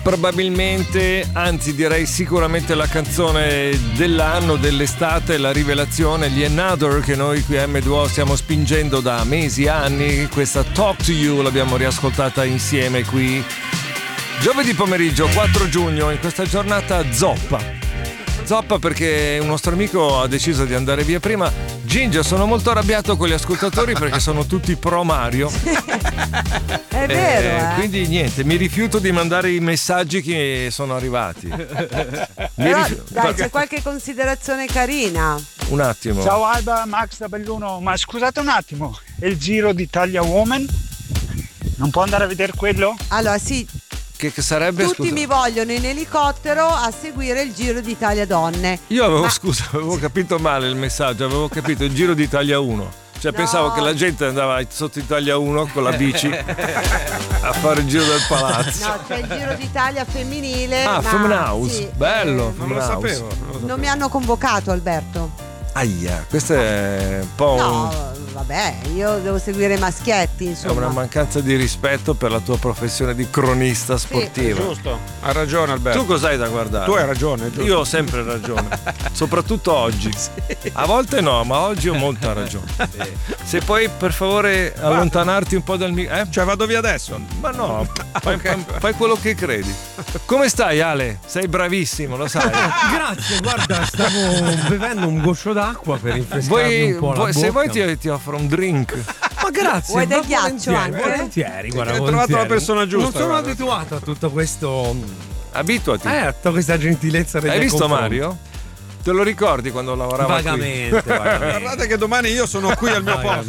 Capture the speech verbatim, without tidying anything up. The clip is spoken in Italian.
Probabilmente, anzi direi sicuramente la canzone dell'anno, dell'estate, la rivelazione, gli Another, che noi qui a M due O stiamo spingendo da mesi, anni. Questa Talk to You l'abbiamo riascoltata insieme qui giovedì pomeriggio quattro giugno, in questa giornata zoppa. Zoppa perché un nostro amico ha deciso di andare via prima. Ginger, sono molto arrabbiato con gli ascoltatori perché sono tutti pro Mario. È vero, eh, eh? Quindi niente, mi rifiuto di mandare i messaggi che sono arrivati. Mi Però, rifiuto. dai, c'è qualche considerazione carina. Un attimo. Ciao Alba, Max da Belluno, ma scusate un attimo, è il Giro d'Italia Woman? Non può andare a vedere quello? Allora sì, Che, che sarebbe, tutti scusa? mi vogliono in elicottero a seguire il Giro d'Italia Donne. Io avevo, Ma- scusa, avevo capito male il messaggio, avevo capito il Giro d'Italia uno. Cioè No. pensavo che la gente andava sotto Italia uno con la bici a fare il giro del palazzo. No, c'è il Giro d'Italia femminile. Ah, ma- Femhouse, sì, bello. eh, Non lo Femhouse. sapevo. non lo sapevo. non mi hanno convocato, Alberto. Aia, questo è un po' un- No, vabbè, io devo seguire i maschietti, è insomma. una mancanza di rispetto per la tua professione di cronista sportiva. Giusto, ha ragione Alberto. Tu cos'hai da guardare? Tu hai ragione, giusto. Io ho sempre ragione, soprattutto oggi. A volte no, ma oggi ho molta ragione. Se puoi per favore allontanarti un po' dal mio... Eh? Cioè vado via adesso. Ma no, fai, Ok. fai- fai quello che credi. Come stai Ale? Sei bravissimo, lo sai. Grazie, guarda, stavo bevendo un goccio d'acqua per rinfrescarmi Vuoi- un po' la vuoi- se vuoi bocca. ti, ti offro un drink. Ma grazie. Vuoi del ma ghiaccio volentieri, anche? Volentieri, guarda, Hai trovato volentieri. la persona giusta, Non sono guarda. abituato a tutto questo. Abituati. Eh, a tutta questa gentilezza dei Hai miei visto confronti. Mario? Te lo ricordi quando lavorava Vagamente, qui? vagamente. Guardate che domani io sono qui al mio posto.